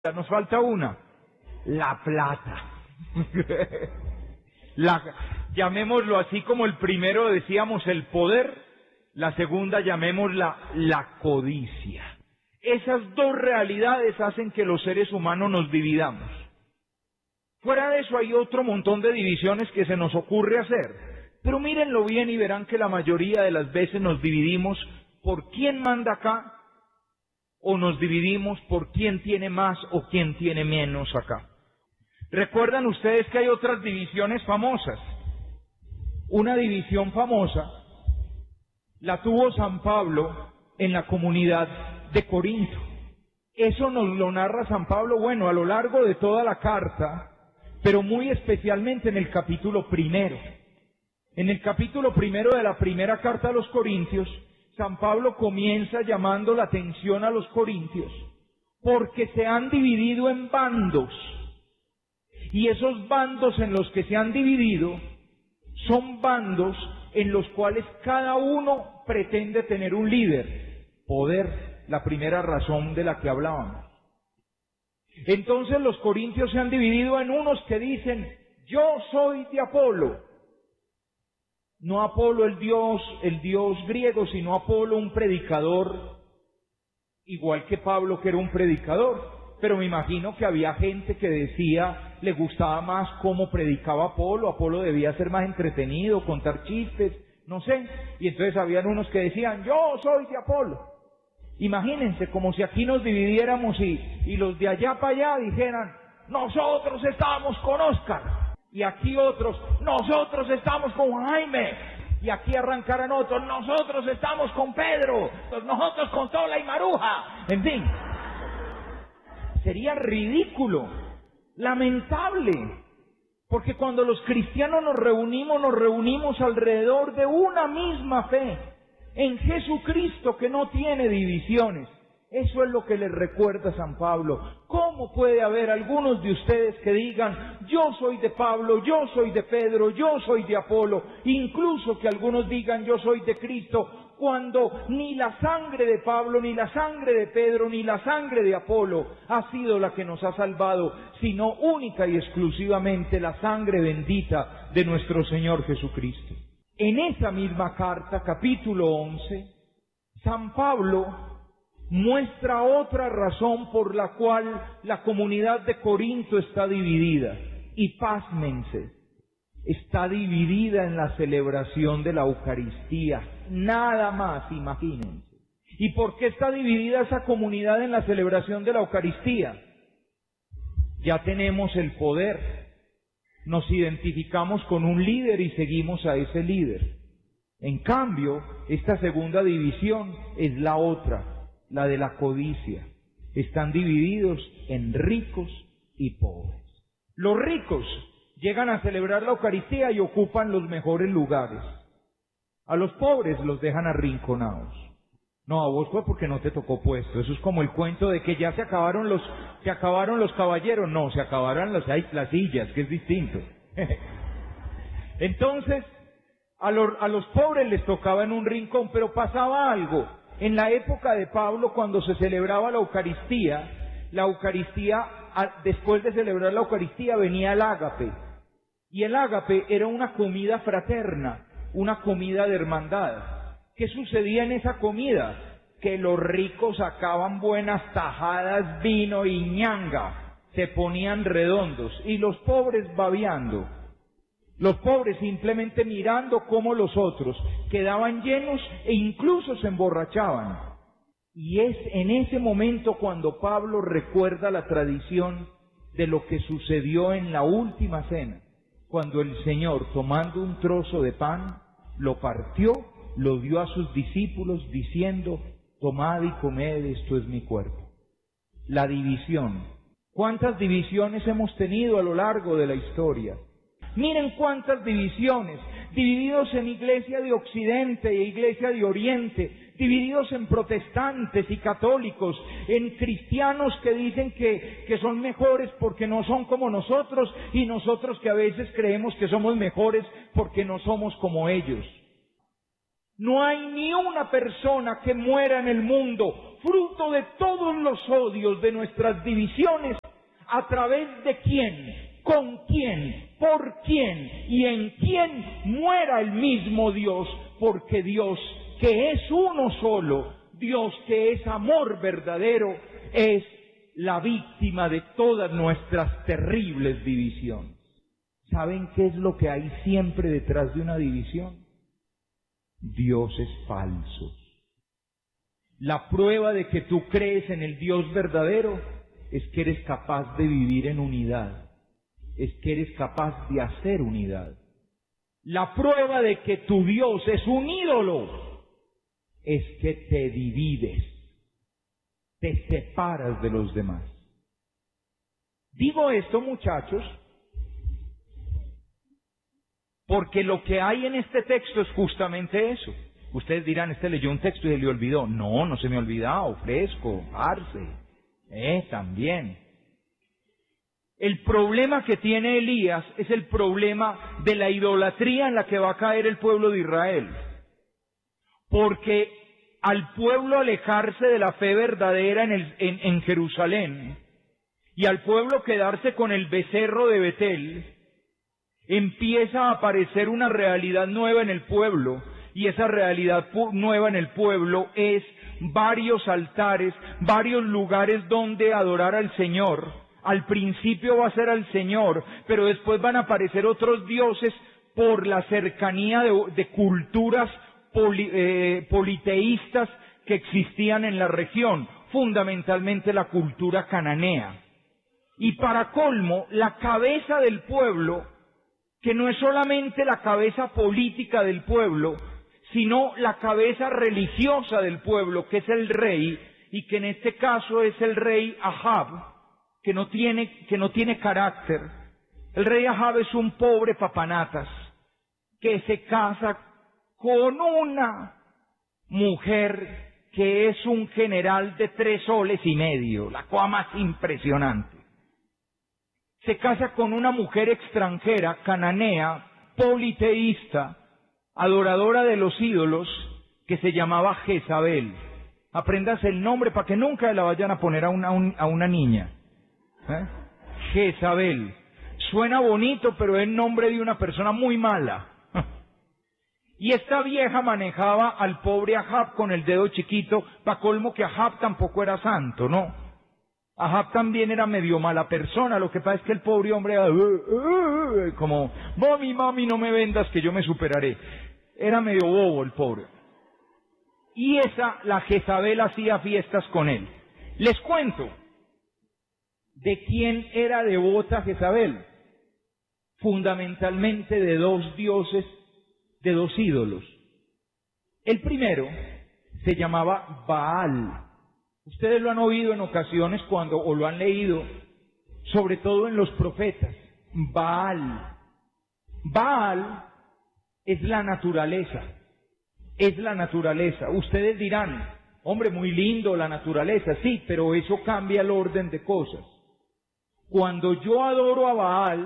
Ya nos falta una, la plata. Llamémoslo así como el primero decíamos el poder, la segunda llamémosla la codicia. Esas dos realidades hacen que los seres humanos nos dividamos. Fuera de eso hay otro montón de divisiones que se nos ocurre hacer, pero mírenlo bien y verán que la mayoría de las veces nos dividimos por quién manda acá, o nos dividimos por quién tiene más o quién tiene menos acá. ¿Recuerdan ustedes que hay otras divisiones famosas? Una división famosa la tuvo San Pablo en la comunidad de Corinto. Eso nos lo narra San Pablo, bueno, a lo largo de toda la carta, pero muy especialmente en el capítulo primero. En el capítulo primero de la primera carta a los Corintios, San Pablo comienza llamando la atención a los corintios porque se han dividido en bandos, y esos bandos en los que se han dividido son bandos en los cuales cada uno pretende tener un líder, poder, la primera razón de la que hablábamos. Entonces los corintios se han dividido en unos que dicen, yo soy de Apolo. No Apolo el dios griego, sino Apolo un predicador, igual que Pablo que era un predicador. Pero me imagino que había gente que decía, le gustaba más cómo predicaba Apolo, Apolo debía ser más entretenido, contar chistes, no sé. Y entonces habían unos que decían, yo soy de Apolo. Imagínense, como si aquí nos dividiéramos y los de allá para allá dijeran, nosotros estamos con Óscar. Y aquí otros, nosotros estamos con Jaime. Y aquí arrancaran otros, nosotros estamos con Pedro. Nosotros con Tola y Maruja. En fin, sería ridículo, lamentable. Porque cuando los cristianos nos reunimos alrededor de una misma fe, en Jesucristo que no tiene divisiones. Eso es lo que les recuerda San Pablo. ¿Cómo puede haber algunos de ustedes que digan, yo soy de Pablo, yo soy de Pedro, yo soy de Apolo, incluso que algunos digan, yo soy de Cristo, cuando ni la sangre de Pablo, ni la sangre de Pedro, ni la sangre de Apolo ha sido la que nos ha salvado, sino única y exclusivamente la sangre bendita de nuestro Señor Jesucristo? En esa misma carta, capítulo 11, San Pablo muestra otra razón por la cual la comunidad de Corinto está dividida. Y pásmense, está dividida en la celebración de la Eucaristía. Nada más, imagínense. ¿Y por qué está dividida esa comunidad en la celebración de la Eucaristía? Ya tenemos el poder. Nos identificamos con un líder y seguimos a ese líder. En cambio, esta segunda división es la otra, la de la codicia. Están divididos en ricos y pobres. Los ricos llegan a celebrar la Eucaristía y ocupan los mejores lugares. A los pobres los dejan arrinconados. No, a vos fue porque no te tocó puesto. Eso es como el cuento de que ya se acabaron los caballeros. No, se acabaron las sillas, que es distinto. Entonces, a los pobres les tocaba en un rincón, pero pasaba algo. En la época de Pablo, cuando se celebraba la Eucaristía, después de celebrar la Eucaristía venía el ágape. Y el ágape era una comida fraterna, una comida de hermandad. ¿Qué sucedía en esa comida? Que los ricos sacaban buenas tajadas, vino y ñanga, se ponían redondos, y los pobres babeando. Los pobres simplemente mirando cómo los otros quedaban llenos e incluso se emborrachaban. Y es en ese momento cuando Pablo recuerda la tradición de lo que sucedió en la última cena, cuando el Señor, tomando un trozo de pan, lo partió, lo dio a sus discípulos diciendo, tomad y comed, esto es mi cuerpo. La división. ¿Cuántas divisiones hemos tenido a lo largo de la historia? Miren cuántas divisiones, divididos en iglesia de Occidente e iglesia de Oriente, divididos en protestantes y católicos, en cristianos que dicen que son mejores porque no son como nosotros, y nosotros que a veces creemos que somos mejores porque no somos como ellos. No hay ni una persona que muera en el mundo fruto de todos los odios, de nuestras divisiones, a través de quién, con quién, por quién y en quién muera el mismo Dios, porque Dios, que es uno solo, Dios que es amor verdadero, es la víctima de todas nuestras terribles divisiones. ¿Saben qué es lo que hay siempre detrás de una división? Dioses falsos. La prueba de que tú crees en el Dios verdadero es que eres capaz de vivir en unidad, es que eres capaz de hacer unidad. La prueba de que tu Dios es un ídolo es que te divides, te separas de los demás. Digo esto, muchachos, porque lo que hay en este texto es justamente eso. Ustedes dirán, este leyó un texto y se le olvidó. No, no se me ha olvidado, fresco, arce, también. El problema que tiene Elías es el problema de la idolatría en la que va a caer el pueblo de Israel. Porque al pueblo alejarse de la fe verdadera en Jerusalén, y al pueblo quedarse con el becerro de Betel, empieza a aparecer una realidad nueva en el pueblo, y esa realidad nueva en el pueblo es varios altares, varios lugares donde adorar al Señor. Al principio va a ser al Señor, pero después van a aparecer otros dioses por la cercanía de culturas politeístas que existían en la región, fundamentalmente la cultura cananea. Y para colmo, la cabeza del pueblo, que no es solamente la cabeza política del pueblo, sino la cabeza religiosa del pueblo, que es el rey, y que en este caso es el rey Ahab, que no tiene carácter. El rey Ahab es un pobre papanatas, que se casa con una mujer que es un general de 3 soles y medio, la cosa más impresionante. Se casa con una mujer extranjera, cananea, politeísta, adoradora de los ídolos, que se llamaba Jezabel. Apréndase el nombre para que nunca la vayan a poner a una niña. Jezabel. Suena bonito, pero es el nombre de una persona muy mala. Y esta vieja manejaba al pobre Ahab con el dedo chiquito, pa' colmo que Ahab tampoco era santo, ¿no? Ahab también era medio mala persona, lo que pasa es que el pobre hombre era como, mami, no me vendas que yo me superaré. Era medio bobo el pobre. Y la Jezabel hacía fiestas con él. Les cuento de quién era devota Jezabel. Fundamentalmente de 2 dioses, de 2 ídolos. El primero se llamaba Baal. Ustedes lo han oído en ocasiones o lo han leído, sobre todo en los profetas. Baal. Baal es la naturaleza. Es la naturaleza. Ustedes dirán, hombre, muy lindo la naturaleza. Sí, pero eso cambia el orden de cosas. Cuando yo adoro a Baal,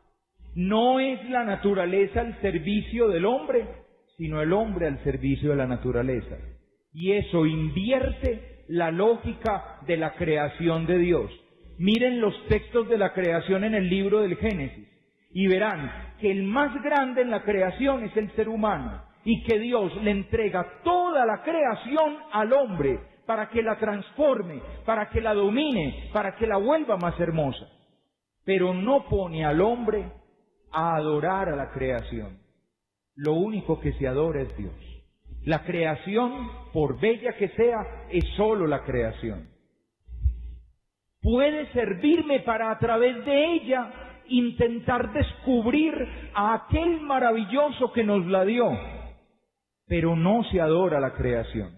no es la naturaleza al servicio del hombre, sino el hombre al servicio de la naturaleza. Y eso invierte la lógica de la creación de Dios. Miren los textos de la creación en el libro del Génesis y verán que el más grande en la creación es el ser humano y que Dios le entrega toda la creación al hombre para que la transforme, para que la domine, para que la vuelva más hermosa. Pero no pone al hombre a adorar a la creación. Lo único que se adora es Dios. La creación, por bella que sea, es solo la creación. Puede servirme para a través de ella intentar descubrir a aquel maravilloso que nos la dio, pero no se adora la creación.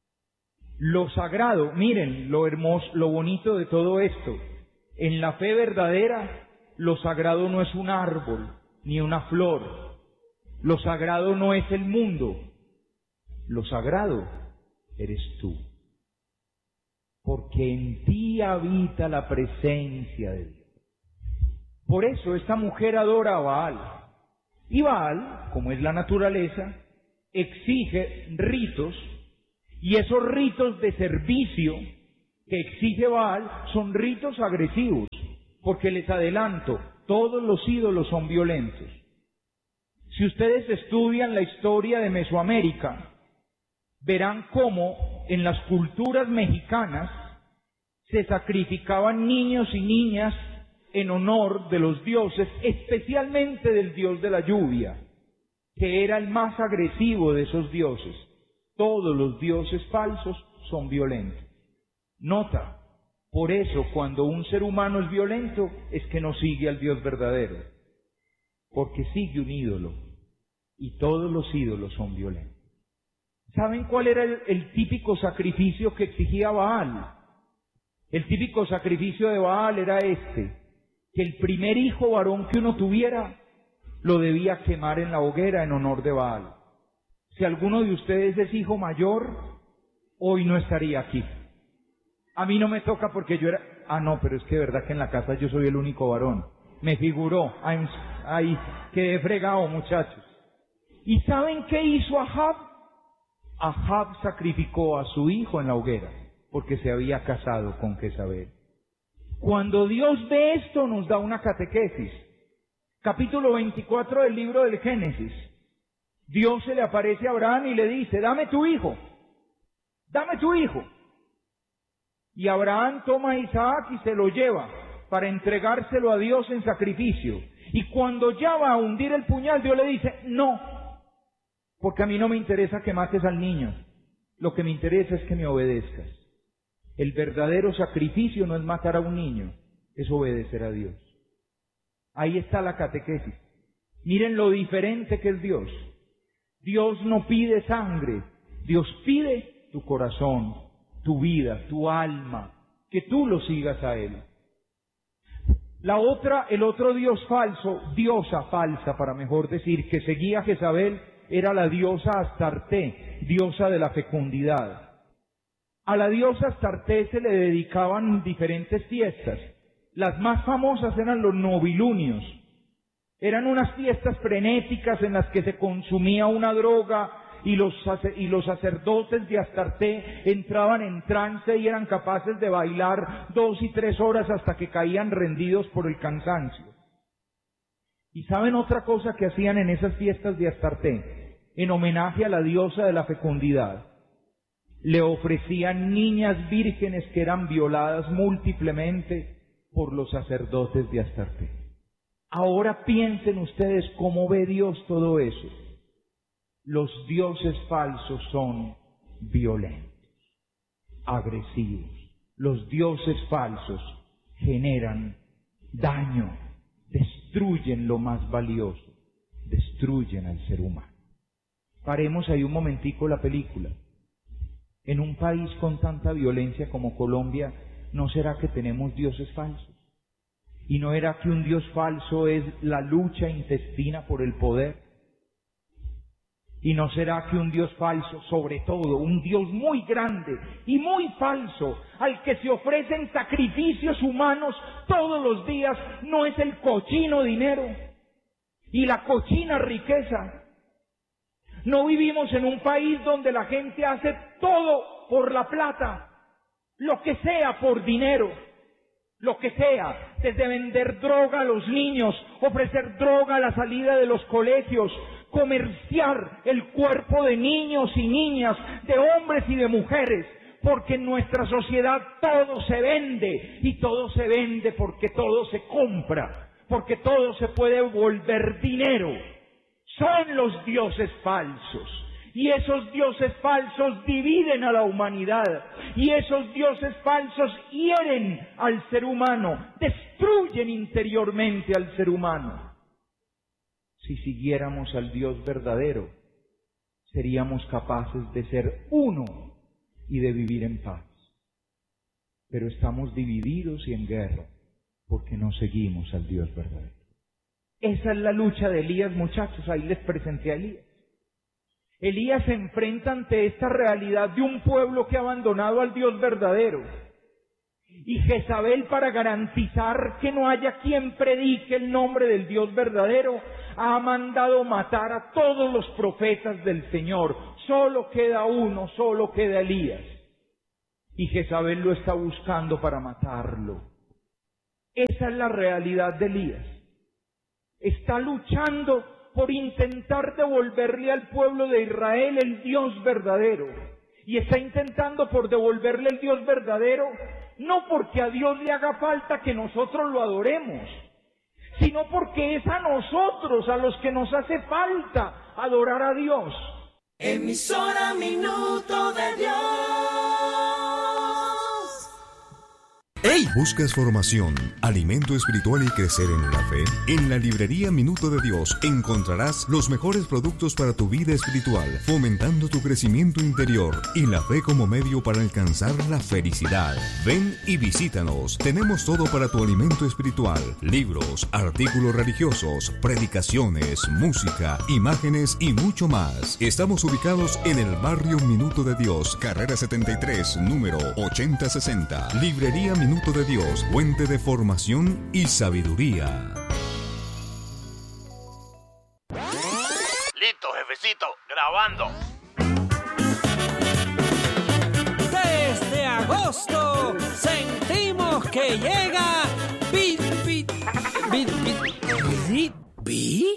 Lo sagrado, miren lo hermoso, lo bonito de todo esto. En la fe verdadera, lo sagrado no es un árbol ni una flor. Lo sagrado no es el mundo. Lo sagrado eres tú. Porque en ti habita la presencia de Dios. Por eso esta mujer adora a Baal. Y Baal, como es la naturaleza, exige ritos Y esos ritos de servicio que exige Baal son ritos agresivos, porque les adelanto, todos los ídolos son violentos. Si ustedes estudian la historia de Mesoamérica, verán cómo en las culturas mexicanas se sacrificaban niños y niñas en honor de los dioses, especialmente del dios de la lluvia, que era el más agresivo de esos dioses. Todos los dioses falsos son violentos. Nota, por eso cuando un ser humano es violento es que no sigue al Dios verdadero, porque sigue un ídolo, y todos los ídolos son violentos. ¿Saben cuál era el típico sacrificio que exigía Baal? El típico sacrificio de Baal era que el primer hijo varón que uno tuviera lo debía quemar en la hoguera en honor de Baal. Si alguno de ustedes es hijo mayor, hoy no estaría aquí. A mí no me toca porque yo era... no, pero es que de verdad que en la casa yo soy el único varón. Me figuró. Ahí quedé fregado, muchachos. ¿Y saben qué hizo Ahab? Ahab sacrificó a su hijo en la hoguera porque se había casado con Jezabel. Cuando Dios ve esto, nos da una catequesis. Capítulo 24 del libro del Génesis. Dios se le aparece a Abraham y le dice, dame tu hijo. Dame tu hijo. Y Abraham toma a Isaac y se lo lleva para entregárselo a Dios en sacrificio. Y cuando ya va a hundir el puñal, Dios le dice, no, porque a mí no me interesa que mates al niño. Lo que me interesa es que me obedezcas. El verdadero sacrificio no es matar a un niño, es obedecer a Dios. Ahí está la catequesis. Miren lo diferente que es Dios. Dios no pide sangre, Dios pide tu corazón, tu vida, tu alma, que tú lo sigas a Él. El otro Dios falso, diosa falsa, para mejor decir, que seguía a Jezabel, era la diosa Astarté, diosa de la fecundidad. A la diosa Astarté se le dedicaban diferentes fiestas. Las más famosas eran los novilunios. Eran unas fiestas frenéticas en las que se consumía una droga y los sacerdotes de Astarté entraban en trance y eran capaces de bailar 2 y 3 horas hasta que caían rendidos por el cansancio. ¿Y saben otra cosa que hacían en esas fiestas de Astarté? En homenaje a la diosa de la fecundidad. Le ofrecían niñas vírgenes que eran violadas múltiplemente por los sacerdotes de Astarté. Ahora piensen ustedes cómo ve Dios todo eso. Los dioses falsos son violentos, agresivos. Los dioses falsos generan daño, destruyen lo más valioso, destruyen al ser humano. Paremos ahí un momentico la película. En un país con tanta violencia como Colombia, ¿no será que tenemos dioses falsos? ¿Y no era que un dios falso es la lucha intestina por el poder? ¿Y no será que un dios falso, sobre todo, un dios muy grande y muy falso, al que se ofrecen sacrificios humanos todos los días, no es el cochino dinero y la cochina riqueza? No vivimos en un país donde la gente hace todo por la plata, lo que sea por dinero. Lo que sea, desde vender droga a los niños, ofrecer droga a la salida de los colegios, comerciar el cuerpo de niños y niñas, de hombres y de mujeres, porque en nuestra sociedad todo se vende, y todo se vende porque todo se compra, porque todo se puede volver dinero. Son los dioses falsos. Y esos dioses falsos dividen a la humanidad. Y esos dioses falsos hieren al ser humano, destruyen interiormente al ser humano. Si siguiéramos al Dios verdadero, seríamos capaces de ser uno y de vivir en paz. Pero estamos divididos y en guerra porque no seguimos al Dios verdadero. Esa es la lucha de Elías, muchachos. Ahí les presenté a Elías. Elías se enfrenta ante esta realidad de un pueblo que ha abandonado al Dios verdadero. Y Jezabel, para garantizar que no haya quien predique el nombre del Dios verdadero, ha mandado matar a todos los profetas del Señor. solo queda uno, solo queda Elías. Y Jezabel lo está buscando para matarlo. Esa es la realidad de Elías. Está luchando por intentar devolverle al pueblo de Israel el Dios verdadero. Y está intentando por devolverle el Dios verdadero, no porque a Dios le haga falta que nosotros lo adoremos, sino porque es a nosotros a los que nos hace falta adorar a Dios. Emisora Minuto de Dios. ¡Hey! ¿Buscas formación, alimento espiritual y crecer en la fe? En la librería Minuto de Dios encontrarás los mejores productos para tu vida espiritual, fomentando tu crecimiento interior y la fe como medio para alcanzar la felicidad. Ven y visítanos. Tenemos todo para tu alimento espiritual: libros, artículos religiosos, predicaciones, música, imágenes y mucho más. Estamos ubicados en el barrio Minuto de Dios, carrera 73, número 8060. Librería Minuto de Dios, fuente de formación y sabiduría. Listo, jefecito, grabando. Desde agosto sentimos que llega